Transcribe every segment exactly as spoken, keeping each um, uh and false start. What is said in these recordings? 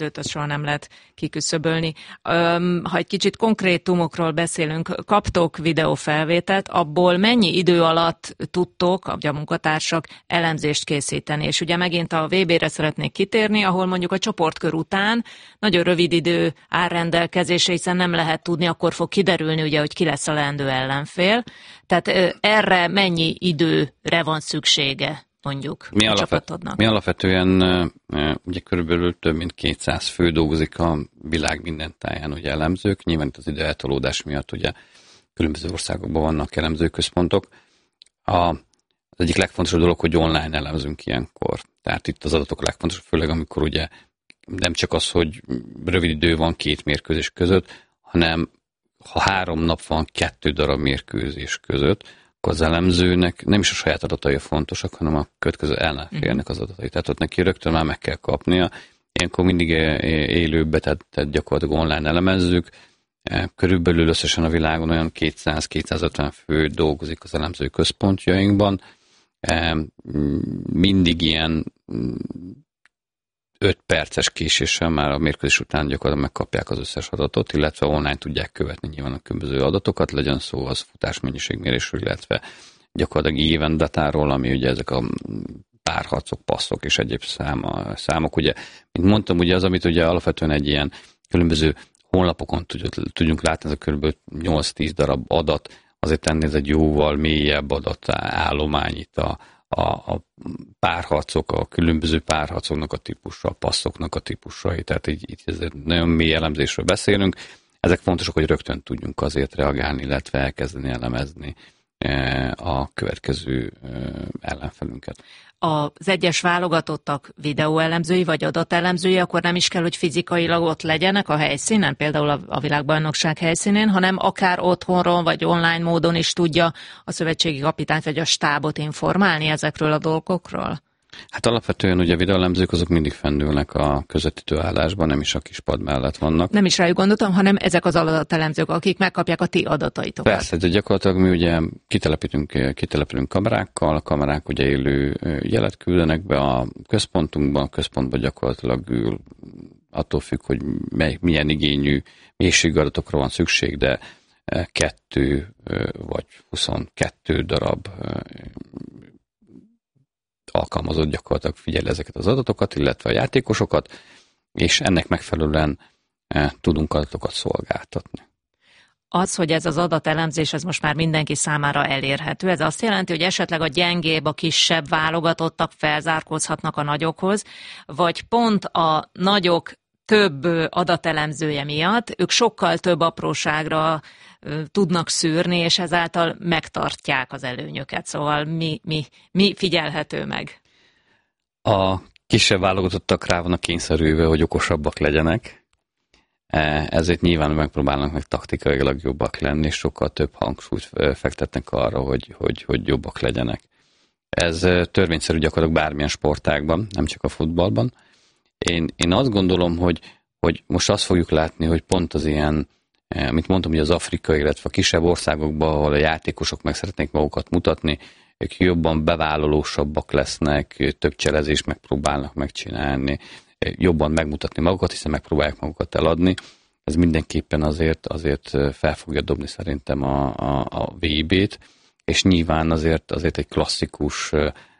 őt azt soha nem lehet kiküszöbölni. Ha egy kicsit konkrétumokról beszélünk, kaptok videófelvételt, abból mennyi idő alatt tudtok, a munkatársak, elemzést készíteni? És ugye megint a vé bére szeretnék kitérni, ahol mondjuk a csoportkör után nagyon rövid idő áll rendelkezésre, hiszen nem lehet tudni, akkor fog kiderülni, ugye, hogy ki lesz a leendő ellenfél. Tehát erre mennyi időre van szüksége, mondjuk, mi a alapvet, csapatodnak? Mi alapvetően ugye körülbelül több mint kétszáz fő dolgozik a világ minden táján, ugye elemzők. Nyilván itt az idő eltolódás miatt ugye különböző országokban vannak elemzőközpontok. A, az egyik legfontosabb dolog, hogy online elemzünk ilyenkor. Tehát itt az adatok a legfontosabb, főleg amikor ugye nem csak az, hogy rövid idő van két mérkőzés között, hanem ha három nap van kettő darab mérkőzés között, akkor az elemzőnek nem is a saját adatai fontosak, hanem a következő ellenfélnek az adatai. Tehát ott neki rögtön már meg kell kapnia. Ilyenkor mindig élőbe, tehát, tehát gyakorlatilag online elemezzük. Körülbelül összesen a világon olyan kétszáz-kétszázötven fő dolgozik az elemző központjainkban. Mindig ilyen öt perces késéssel már a mérkőzés után gyakorlatilag megkapják az összes adatot, illetve online tudják követni nyilván a különböző adatokat, legyen szó az futásmennyiségmérésről, illetve gyakorlatilag event datáról, ami ugye ezek a párharcok, passzok és egyéb száma, számok. Ugye, mint mondtam, ugye az, amit ugye alapvetően egy ilyen különböző honlapokon tudjunk látni, ez a kb. nyolc-tíz darab adat, azért ennél ez egy jóval mélyebb adatállomány itt a A, a párharcok, a különböző párharcoknak a típusa, a passzoknak a típusai, tehát így, így nagyon mély elemzésről beszélünk. Ezek fontosak, hogy rögtön tudjunk azért reagálni, illetve elkezdeni elemezni a következő ellenfelünket. Az egyes válogatottak videóelemzői vagy adatelemzői, akkor nem is kell, hogy fizikailag ott legyenek a helyszínen, például a világbajnokság helyszínén, hanem akár otthonról vagy online módon is tudja a szövetségi kapitányt vagy a stábot informálni ezekről a dolgokról? Hát alapvetően ugye a videóelemzők azok mindig fennülnek a közvetítő állásban, nem is a kispad mellett vannak. Nem is rájuk gondoltam, hanem ezek az adatelemzők, akik megkapják a ti adataitokat. Persze, de gyakorlatilag mi ugye kitelepítünk, kitelepülünk kamerákkal, a kamerák ugye élő jelet küldenek be a központunkban, a központban gyakorlatilag ül, attól függ, hogy mely, milyen igényű mélységadatokra van szükség, de kettő vagy huszonkettő darab alkalmazott gyakorlatilag figyel ezeket az adatokat, illetve a játékosokat, és ennek megfelelően e, tudunk adatokat szolgáltatni. Az, hogy ez az adatelemzés, ez most már mindenki számára elérhető, ez azt jelenti, hogy esetleg a gyengébb, a kisebb válogatottak felzárkózhatnak a nagyokhoz, vagy pont a nagyok több adatelemzője miatt ők sokkal több apróságra tudnak szűrni, és ezáltal megtartják az előnyöket. Szóval mi, mi, mi figyelhető meg? A kisebb válogatottak rá vannak kényszerülve, hogy okosabbak legyenek. Ezért nyilván megpróbálnak meg taktikailag jobbak lenni, és sokkal több hangsúlyt fektetnek arra, hogy, hogy, hogy jobbak legyenek. Ez törvényszerű gyakorlatilag bármilyen sportágban, nem csak a futballban. Én, én azt gondolom, hogy, hogy most azt fogjuk látni, hogy pont az ilyen, amit mondtam, hogy az afrikai, illetve a kisebb országokban, ahol a játékosok meg szeretnék magukat mutatni, ők jobban bevállalósabbak lesznek, több cselezést megpróbálnak megcsinálni, jobban megmutatni magukat, hiszen megpróbálják magukat eladni. Ez mindenképpen azért, azért fel fogja dobni szerintem a, a, a vé bét, és nyilván azért, azért egy klasszikus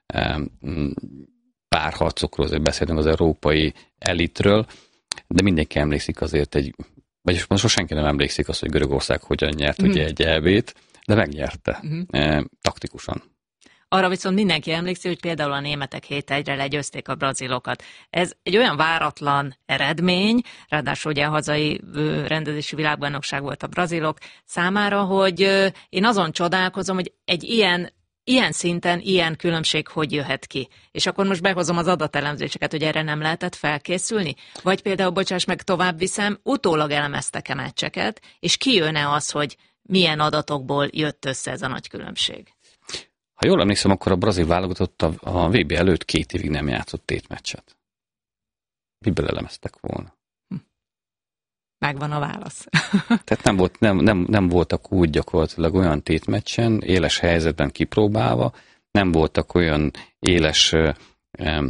párharcokról, azért beszélünk az európai elitről, de mindenki emlékszik azért egy, vagyis most senki nem emlékszik azt, hogy Görögország hogyan nyert mm. ugye egy é bét, de megnyerte, mm. e, taktikusan. Arra viszont mindenki emlékszik, hogy például a németek hét egyre legyőzték a brazilokat. Ez egy olyan váratlan eredmény, ráadásul ugye a hazai rendezési világbajnokság volt a brazilok számára, hogy én azon csodálkozom, hogy egy ilyen Ilyen szinten, ilyen különbség hogy jöhet ki? És akkor most behozom az adatelemzéseket, hogy erre nem lehetett felkészülni? Vagy például, bocsáss meg, tovább viszem, utólag elemeztek-e meccseket, és kijön-e az, hogy milyen adatokból jött össze ez a nagy különbség? Ha jól emlékszem, akkor a brazil válogatott a, a vé bé előtt két évig nem játszott tétmeccset. Miből elemeztek volna? Megvan a válasz. Tehát nem, volt, nem, nem, nem voltak úgy gyakorlatilag olyan tétmeccsen, éles helyzetben kipróbálva, nem voltak olyan éles um,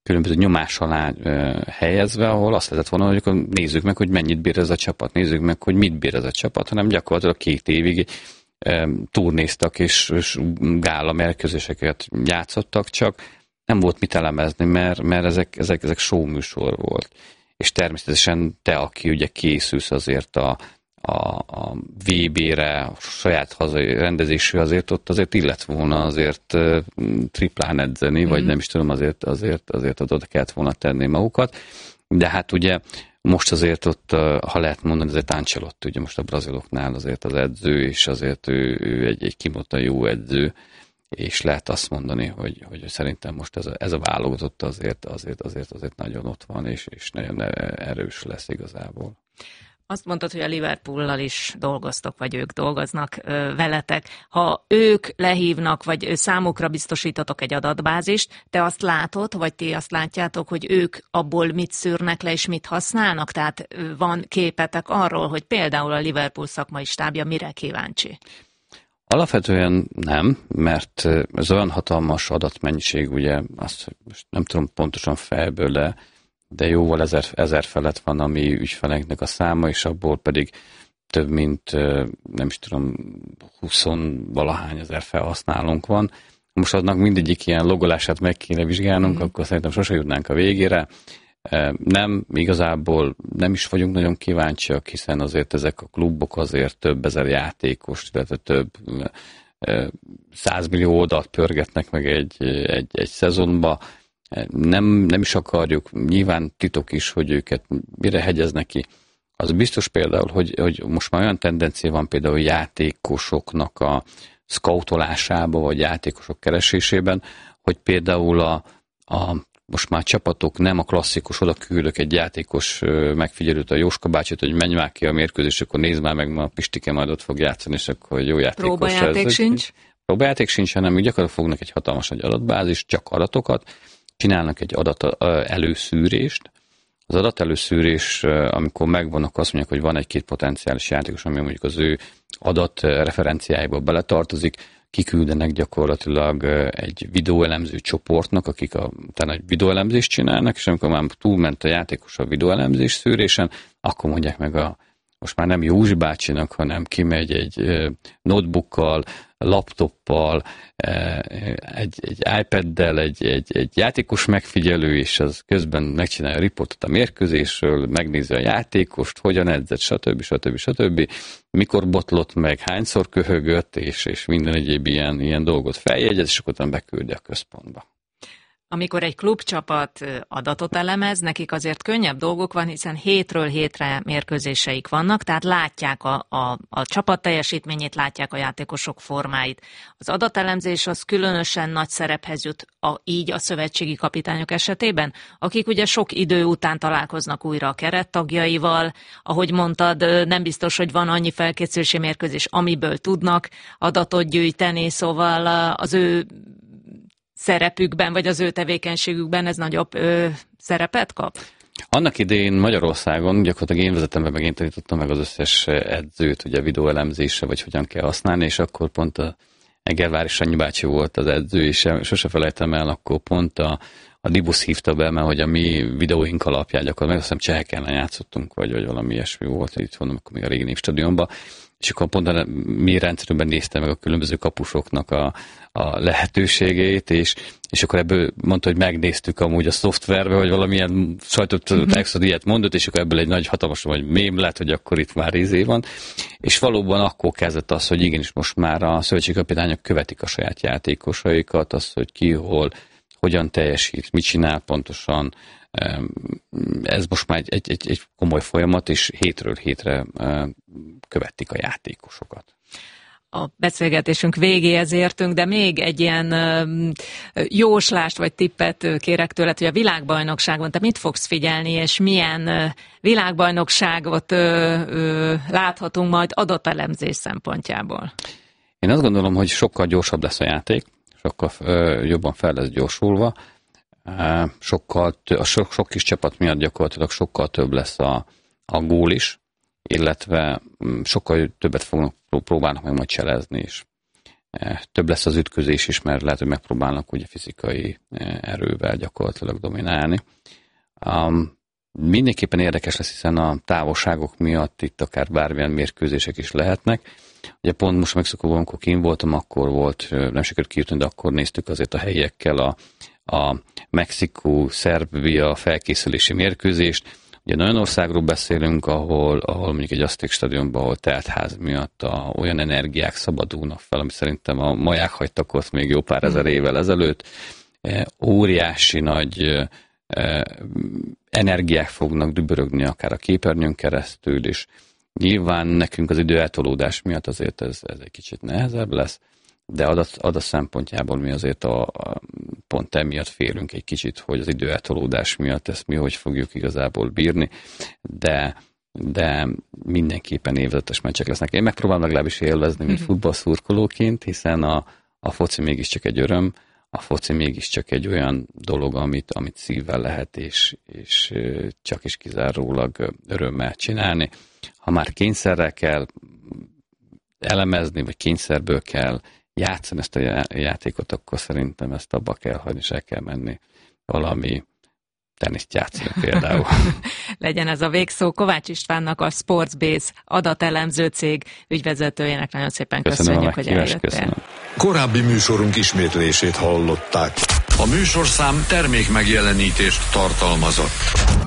különböző nyomás alá helyezve, ahol azt lehetett volna, hogy akkor nézzük meg, hogy mennyit bír ez a csapat, nézzük meg, hogy mit bír ez a csapat, hanem gyakorlatilag két évig turnéztak és, és gála mérkőzéseket játszottak, csak nem volt mit elemezni, mert, mert ezek, ezek, ezek show műsor volt. És természetesen te, aki ugye készülsz azért a, a, a vé bé-re, a saját hazai rendezésű, azért ott azért illet volna azért triplán edzeni, mm. vagy nem is tudom, azért, azért, azért oda kellett volna tenni magukat. De hát ugye most azért ott, ha lehet mondani, azért Ancelotti, ugye most a braziloknál azért az edző, és azért ő, ő egy, egy kimondottan jó edző, és lehet azt mondani, hogy, hogy szerintem most ez a, ez a válogatott azért, azért, azért, azért nagyon ott van, és, és nagyon erős lesz igazából. Azt mondtad, hogy a Liverpoollal is dolgoztok, vagy ők dolgoznak ö, veletek. Ha ők lehívnak, vagy számukra biztosítatok egy adatbázist, te azt látod, vagy ti azt látjátok, hogy ők abból mit szűrnek le, és mit használnak? Tehát van képetek arról, hogy például a Liverpool szakmai stábja mire kíváncsi? Alapvetően nem, mert ez olyan hatalmas adatmennyiség, ugye, azt most nem tudom pontosan fejből, de, de jóval ezer, ezer felett van a mi ügyfeleinknek a száma, és abból pedig több mint, nem is tudom, húsz-valahány ezer felhasználónk van. Most aznak mindegyik ilyen logolását meg kéne vizsgálnunk, mm. akkor szerintem sose jutnánk a végére. Nem, igazából nem is vagyunk nagyon kíváncsiak, hiszen azért ezek a klubok azért több ezer játékos, illetve több százmillió oldalt pörgetnek meg egy, egy, egy szezonba. Nem, nem is akarjuk, nyilván titok is, hogy őket mire hegyeznek ki. Az biztos például, hogy, hogy most már olyan tendencia van például játékosoknak a scoutolásába, vagy játékosok keresésében, hogy például a, a most már csapatok nem a klasszikus, oda küldök egy játékos megfigyelőt, a Jóska bácsit, hogy menj már ki a mérkőzés, akkor nézd már meg, ma a Pistike majd ott fog játszani, és akkor jó játékos. Próbajáték ez. sincs? Próbajáték sincs, hanem gyakorlatilag fognak egy hatalmas egy adatbázis, csak adatokat, csinálnak egy adat előszűrést. Az adatelőszűrés, amikor megvannak, azt mondják, hogy van egy-két potenciális játékos, ami mondjuk az ő adat referenciáiba beletartozik, kiküldenek gyakorlatilag egy videóelemző csoportnak, akik a, utána egy videóelemzést csinálnak, és amikor már túlment a játékos a videóelemzés szűrésen, akkor mondják meg a, most már nem Józsi bácsinak, hanem kimegy egy notebookkal, laptoppal, egy, egy iPaddel, egy, egy, egy játékos megfigyelő, és az közben megcsinálja a riportot a mérkőzésről, megnézi a játékost, hogyan edzett, stb. stb. stb. Mikor botlott meg, hányszor köhögött, és, és minden egyéb ilyen, ilyen dolgot feljegyez, és akkor beküldi a központba. Amikor egy klubcsapat adatot elemez, nekik azért könnyebb dolgok van, hiszen hétről hétre mérkőzéseik vannak, tehát látják a, a, a csapat teljesítményét, látják a játékosok formáit. Az adatelemzés az különösen nagy szerephez jut a, így a szövetségi kapitányok esetében, akik ugye sok idő után találkoznak újra a kerettagjaival. Ahogy mondtad, nem biztos, hogy van annyi felkészülési mérkőzés, amiből tudnak adatot gyűjteni, szóval az ő szerepükben, vagy az ő tevékenységükben ez nagyobb ö, szerepet kap? Annak idején Magyarországon gyakorlatilag én vezetem be, meg én tanítottam meg az összes edzőt, ugye videóelemzésre, vagy hogyan kell használni, és akkor pont a Egervári Sanyi bácsi volt az edző, és sose felejtem el, akkor pont a, a Dibusz hívta be, mert hogy a mi videóink alapján gyakorlatilag, meg azt hiszem csehek ellen játszottunk, vagy, vagy valami ilyesmi volt, itt mondom, akkor még a régi Népstadionban, és akkor pont a mi rendszerünkben nézte meg a különböző kapusoknak a, a lehetőségeit, és, és akkor ebből mondta, hogy megnéztük amúgy a szoftverbe, hogy valamilyen sajtótextot mm-hmm. ilyet mondott, és akkor ebből egy nagy hatalmas, vagy mém lett, hogy akkor itt már izé van. És valóban akkor kezdett az, hogy igenis most már a szövetségi kapitányok követik a saját játékosaikat, az, hogy ki, hol, hogyan teljesít, mit csinál pontosan. Ez most már egy, egy, egy, egy komoly folyamat, és hétről hétre követik a játékosokat. A beszélgetésünk végéhez értünk, de még egy ilyen jóslást vagy tippet kérek tőled, hogy a világbajnokságon te mit fogsz figyelni, és milyen világbajnokságot láthatunk majd adatelemzés szempontjából? Én azt gondolom, hogy sokkal gyorsabb lesz a játék, sokkal jobban fel lesz gyorsulva, sokkal, a sok, sok kis csapat miatt gyakorlatilag sokkal több lesz a, a gól is, illetve sokkal többet fognak próbálnak meg majd cselezni is. több lesz az ütközés is, mert lehet, hogy megpróbálnak ugye fizikai erővel gyakorlatilag dominálni. Um, mindenképpen érdekes lesz, hiszen a távolságok miatt itt akár bármilyen mérkőzések is lehetnek. Ugye pont most Mexikóban, amikor kint voltam, akkor volt, nem sikerült kijutni, de akkor néztük azért a helyiekkel a, a Mexikó-Szerbia felkészülési mérkőzést. Ugye nagyon országról beszélünk, ahol, ahol mondjuk egy Azték stadionban, ahol teltház miatt a, olyan energiák szabadulnak fel, ami szerintem a maják hagytak ott még jó pár ezer évvel ezelőtt. Óriási nagy energiák fognak dübörögni akár a képernyőn keresztül is. Nyilván nekünk az idő eltolódás miatt azért ez, ez egy kicsit nehezebb lesz, de adat, adat szempontjából mi azért a, a, pont emiatt félünk egy kicsit, hogy az idő eltolódás miatt ezt mi hogy fogjuk igazából bírni, de, de mindenképpen évzetes meccsek lesznek. Én megpróbálom legalábbis élvezni, mint futballszurkolóként, hiszen a, a foci mégiscsak egy öröm, a foci mégiscsak egy olyan dolog, amit, amit szívvel lehet, és, és csak is kizárólag örömmel csinálni. Ha már kényszerrel kell elemezni, vagy kényszerből kell játszani ezt a játékot, akkor szerintem ezt abba kell hagyni, és el kell menni valami teniszt játszani például. Legyen ez a végszó. Kovács Istvánnak, a Sportsbase adatelemző cég ügyvezetőjének nagyon szépen köszönöm, köszönjük, hogy eljöttél. Köszönöm. Korábbi műsorunk ismétlését hallották. A műsorszám termék megjelenítést tartalmazott.